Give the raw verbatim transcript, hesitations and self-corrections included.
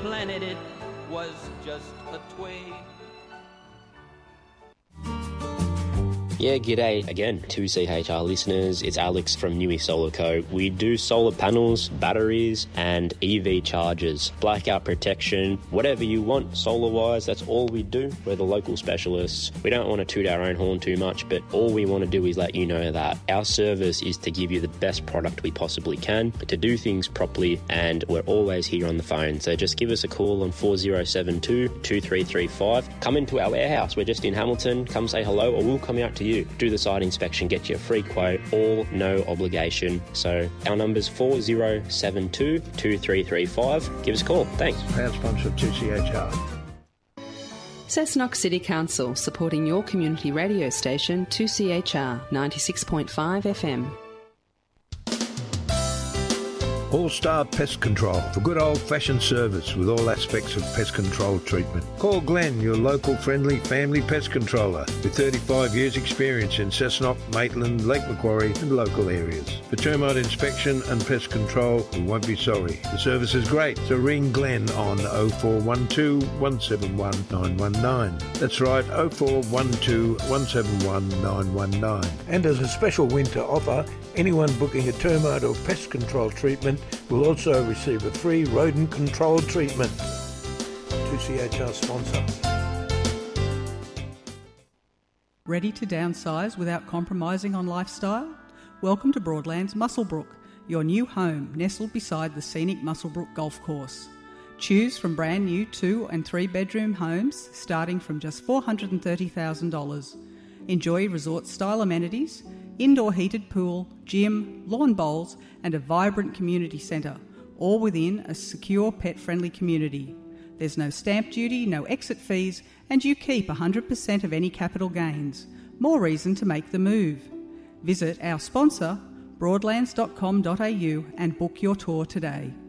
planet, it was just a twig. Yeah, g'day again to C H R listeners. It's Alex from Newey Solar Co. We do solar panels, batteries and E V chargers, blackout protection, whatever you want solar-wise, that's all we do. We're the local specialists. We don't want to toot our own horn too much, but all we want to do is let you know that our service is to give you the best product we possibly can, to do things properly, and we're always here on the phone. So just give us a call on four oh seven two, two three three five. Come into our warehouse. We're just in Hamilton. Come say hello or we'll come out to you. Do the site inspection, get you a free quote, all no obligation. So our number's four oh seven two, two three three five. Give us a call. Thanks. Proud sponsor of two C H R. Cessnock City Council, supporting your community radio station two C H R ninety-six point five F M. All-Star Pest Control for good old-fashioned service with all aspects of pest control treatment. Call Glenn, your local friendly family pest controller with thirty-five years experience in Cessnock, Maitland, Lake Macquarie and local areas. For termite inspection and pest control, we won't be sorry. The service is great, so ring Glenn on oh four one two, one seven one, nine one nine. That's right, oh four one two, one seven one, nine one nine. And as a special winter offer, anyone booking a termite or pest control treatment will also receive a free rodent control treatment. two C H R sponsor. Ready to downsize without compromising on lifestyle? Welcome to Broadlands Muswellbrook, your new home nestled beside the scenic Muswellbrook Golf Course. Choose from brand new two and three bedroom homes starting from just four hundred thirty thousand dollars. Enjoy resort-style amenities, indoor heated pool, gym, lawn bowls and a vibrant community centre, all within a secure pet-friendly community. There's no stamp duty, no exit fees, and you keep one hundred percent of any capital gains. More reason to make the move. Visit our sponsor, broadlands dot com dot a u and book your tour today.